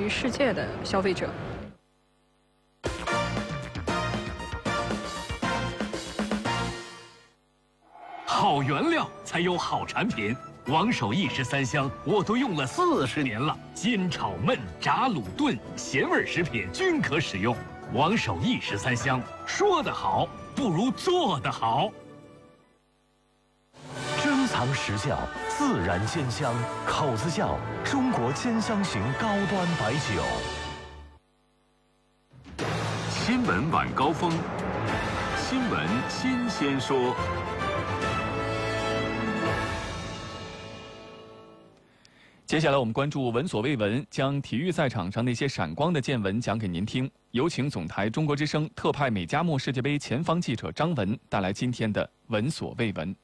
于世界的消费者。 好原料才有好产品。王守义13香我都用了40年了，煎炒焖炸卤炖咸味食品均可使用。王守义13香，说得好不如做得好。 珍藏实窖，自然煎香，口子窖，中国煎香型高端白酒。 新闻晚高峰，新闻新鲜说。 接下来我们关注闻所未闻，将体育赛场上那些闪光的见闻讲给您听。有请总台中国之声特派美加墨世界杯前方记者张文带来今天的闻所未闻。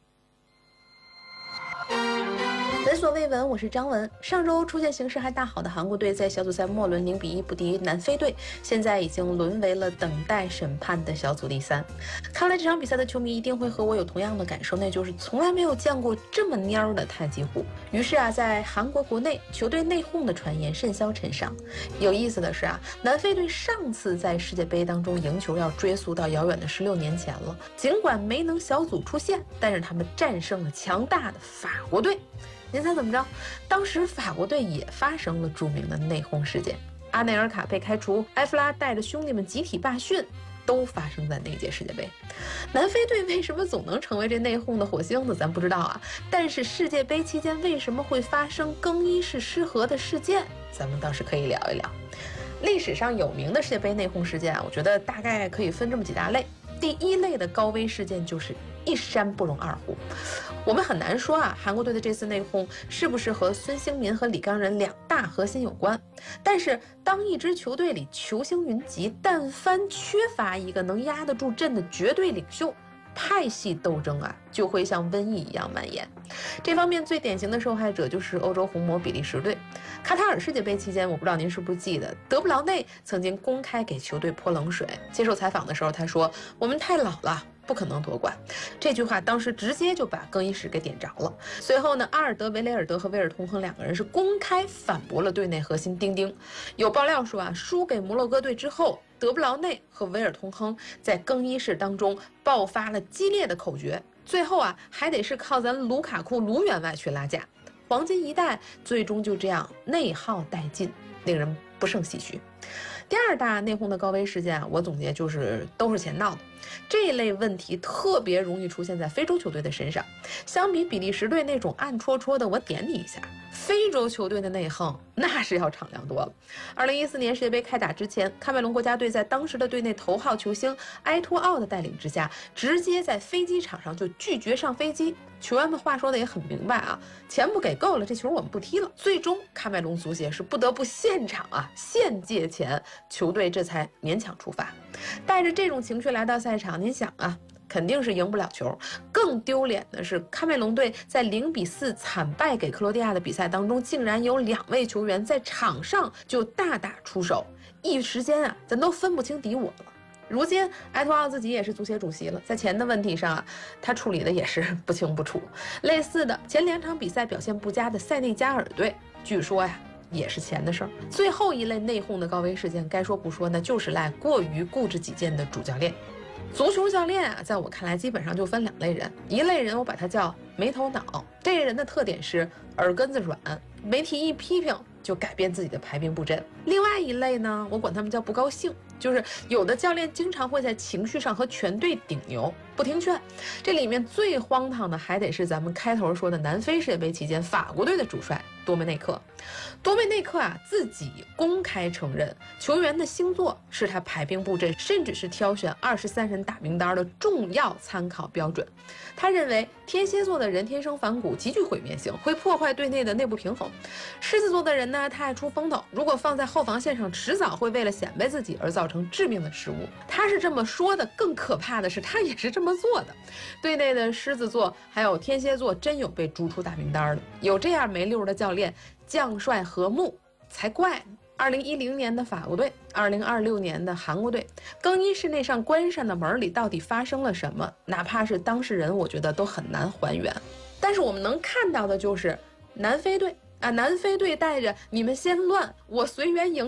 闻所未闻，我是张文。上周出现形势还大好的韩国队在小组赛末轮0-1不敌南非队，现在已经沦为了等待审判的小组第3。看来这场比赛的球迷一定会和我有同样的感受，那就是从来没有见过这么蔫的太极湖。于是啊，在韩国国内球队内讧的传言甚嚣尘上。有意思的是啊，南非队上次在世界杯当中赢球要追溯到遥远的16年前了。尽管没能小组出线，但是他们战胜了强大的法国队。您猜怎么着？当时法国队也发生了著名的内讧事件，阿内尔卡被开除，埃弗拉带着兄弟们集体罢训，都发生在那届世界杯。南非队为什么总能成为这内讧的火星子，咱不知道啊。但是世界杯期间为什么会发生更衣室失和的事件，咱们倒是可以聊一聊。历史上有名的世界杯内讧事件啊，我觉得大概可以分这么几大类。第一类的高危事件就是一山不容二虎。我们很难说啊，韩国队的这次内讧是不是和孙兴民和李刚仁两大核心有关？但是当一支球队里球星云集，但凡缺乏一个能压得住阵的绝对领袖，派系斗争啊就会像瘟疫一样蔓延。这方面最典型的受害者就是欧洲红魔比利时队。卡塔尔世界杯期间，我不知道您是不是记得，德布劳内曾经公开给球队泼冷水。接受采访的时候他说，我们太老了，不可能夺冠。这句话当时直接就把更衣室给点着了。随后呢，阿尔德维雷尔德和威尔通亨两个人是公开反驳了队内核心丁丁。有爆料说啊，输给摩洛哥队之后，德布劳内和威尔通亨在更衣室当中爆发了激烈的口角，最后啊还得是靠咱卢卡库卢员外去拉架。黄金一代最终就这样内耗殆尽，令人不胜唏嘘。第二大内讧的高危事件啊，我总结就是都是钱闹的。这一类问题特别容易出现在非洲球队的身上。相比比利时队那种暗戳戳的我点你一下，非洲球队的内讧那是要敞亮多了。2014年世界杯开打之前，喀麦隆国家队在当时的队内头号球星埃托奥的带领之下，直接在飞机场上就拒绝上飞机。球员们话说的也很明白啊，钱不给够了，这球我们不踢了。最终喀麦隆足协是不得不现场现借钱，球队这才勉强出发。带着这种情绪来到赛场，您想啊，肯定是赢不了球。更丢脸的是，喀麦隆队在0-4惨败给克罗地亚的比赛当中，竟然有2位球员在场上就大打出手，一时间啊，咱都分不清敌我了。如今埃托奥自己也是足协主席了，在钱的问题上啊，他处理的也是不清不楚。类似的，前2场比赛表现不佳的塞内加尔队，据说呀也是钱的事儿。最后一类内讧的高危事件，该说不说呢，就是赖过于固执己见的主教练。足球教练啊，在我看来基本上就分2类人，一类人我把他叫没头脑，这类人的特点是耳根子软，媒体一批评就改变自己的排兵布阵。另外一类呢，我管他们叫不高兴，就是有的教练经常会在情绪上和全队顶牛，不听劝。这里面最荒唐的还得是咱们开头说的南非世界杯期间法国队的主帅多梅内克。多梅内克啊自己公开承认，球员的星座是他排兵布阵，甚至是挑选23人打名单的重要参考标准。他认为天蝎座的人天生反骨，极具毁灭性，会破坏队内的内部平衡。狮子座的人呢，他爱出风头，如果放在后防线上，迟早会为了显摆自己而造成致命的失误。他是这么说的，更可怕的是他也是这么做的。队内的狮子座还有天蝎座真有被逐出大名单的，有这样没溜的教练，将帅和睦才怪呢。2010年的法国队，2026年的韩国队，更衣室那扇关上的门里到底发生了什么？哪怕是当事人，我觉得都很难还原。但是我们能看到的就是南非队啊，南非队带着你们先乱，我随缘赢。